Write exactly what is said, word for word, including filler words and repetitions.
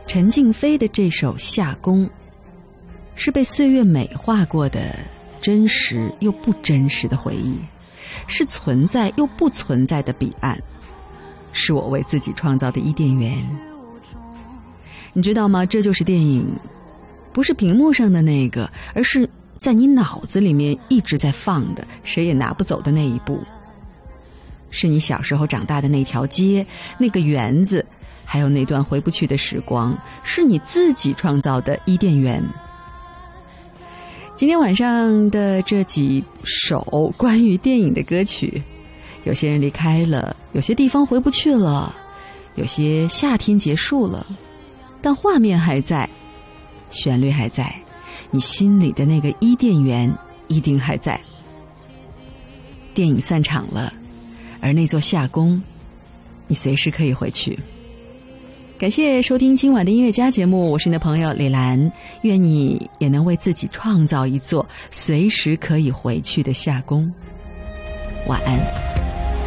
陈静飞的这首《夏宫》，是被岁月美化过的真实又不真实的回忆，是存在又不存在的彼岸，是我为自己创造的伊甸园。你知道吗？这就是电影，不是屏幕上的那个，而是在你脑子里面一直在放的，谁也拿不走的那一步。是你小时候长大的那条街，那个园子，还有那段回不去的时光，是你自己创造的伊甸园。今天晚上的这几首关于电影的歌曲，有些人离开了，有些地方回不去了，有些夏天结束了，但画面还在，旋律还在，你心里的那个伊甸园一定还在。电影散场了，而那座夏宫，你随时可以回去。感谢收听今晚的音乐家节目，我是你的朋友李兰，愿你也能为自己创造一座随时可以回去的夏宫。晚安。